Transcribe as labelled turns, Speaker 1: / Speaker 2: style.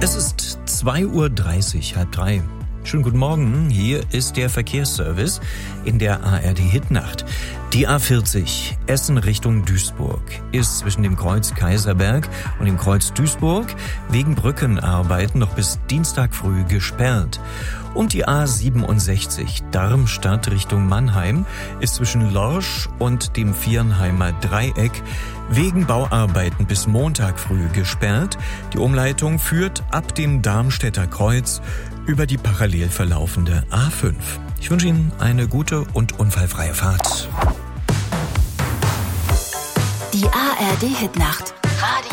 Speaker 1: Es ist 2:30 Uhr, halb drei. Schönen guten Morgen, hier ist der Verkehrsservice in der ARD Hitnacht. Die A40 Essen Richtung Duisburg ist zwischen dem Kreuz Kaiserberg und dem Kreuz Duisburg wegen Brückenarbeiten noch bis Dienstag früh gesperrt. Und die A67 Darmstadt Richtung Mannheim ist zwischen Lorsch und dem Viernheimer Dreieck wegen Bauarbeiten bis Montag früh gesperrt. Die Umleitung führt ab dem Darmstädter Kreuz über die parallel verlaufende A5. Ich wünsche Ihnen eine gute und unfallfreie Fahrt.
Speaker 2: Die ARD Hitnacht. Radio